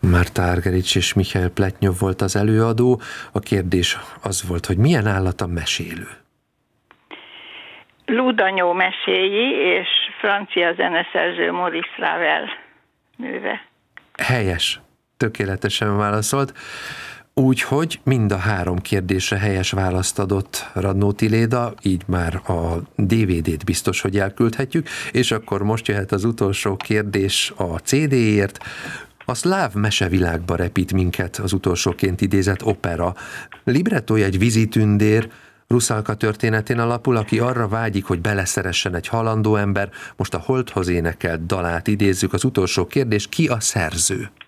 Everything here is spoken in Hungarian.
Márta Argerich és Michael Pletnyov volt az előadó. A kérdés az volt, hogy milyen állat a mesélő? Lúdanyó meséi és francia zeneszerző Maurice Ravel műve. Helyes, tökéletesen válaszolt. Úgyhogy mind a 3 kérdésre helyes választ adott Radnóti Léda, így már a DVD-t biztos, hogy elküldhetjük, és akkor most jöhet az utolsó kérdés a CD-ért. A szláv mesevilágba repít minket az utolsóként idézett opera. Librettója egy vízitündér, Ruszalka történetén alapul, aki arra vágyik, hogy beleszeressen egy halandó ember. Most a Holdhoz énekelt dalát idézzük. Az utolsó kérdés, ki a szerző?